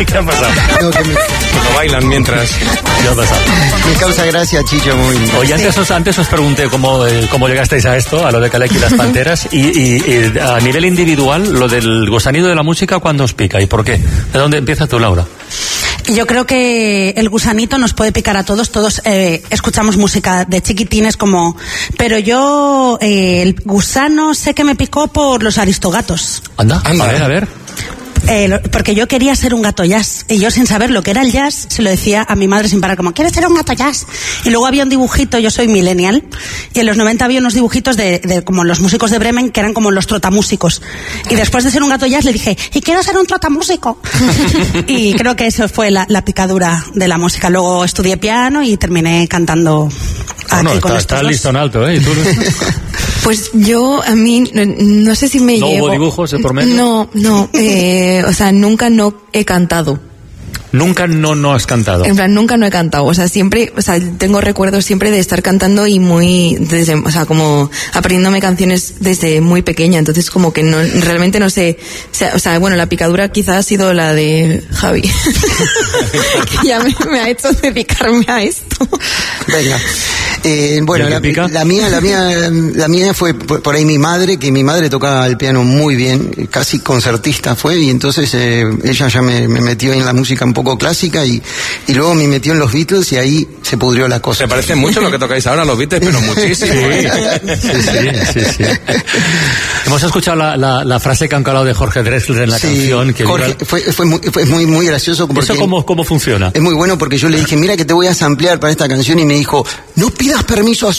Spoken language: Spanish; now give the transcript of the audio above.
¿Qué ha pasado? No, que Cuando bailan mientras. ¿Qué ha pasado? Me causa gracia, Chicho, muy... Oye, antes os pregunté cómo llegasteis a esto, a lo de Kaleki y las Panteras, y a nivel individual, lo del gusanillo de la música, ¿cuándo os pica y por qué? ¿De dónde empieza tú, Laura? Yo creo que el gusanito nos puede picar a todos. Todos escuchamos música de chiquitines pero yo el gusano sé que me picó por los Aristogatos. Anda. A ver. Porque yo quería ser un gato jazz, y yo sin saber lo que era el jazz se lo decía a mi madre sin parar, como ¿quieres ser un gato jazz? Y luego había un dibujito, yo soy millennial, y en los 90 había unos dibujitos de como los músicos de Bremen, que eran como los trotamúsicos, y después de ser un gato jazz le dije, y quiero ser un trotamúsico. Y creo que eso fue la picadura de la música. Luego estudié piano y terminé cantando aquí con estos está dos. listo en alto, ¿eh? ¿Y tú? Pues a mí, no sé si me ¿No llevo... hubo dibujos de por medio? No, o sea, nunca no he cantado. Nunca no has cantado. En plan, nunca no he cantado. O sea, siempre, tengo recuerdos siempre de estar cantando y como aprendiéndome canciones desde muy pequeña. Entonces, como que realmente no sé. O sea, bueno, la picadura quizás ha sido la de Javi. Que ya me ha hecho dedicarme a esto. Venga. Bueno, la mía fue por ahí mi madre, que mi madre tocaba el piano muy bien, casi concertista fue, y entonces ella ya me metió en la música un poco clásica y luego me metió en los Beatles y ahí se pudrió la cosa. Se parece mucho lo que tocáis ahora los Beatles, pero muchísimo. Sí. Hemos escuchado la frase que han calado de Jorge Drexler en la canción. Que Jorge, fue muy gracioso. Porque ¿Eso cómo funciona? Es muy bueno porque yo le dije, mira que te voy a samplear para esta canción, y me dijo, no pidas permiso a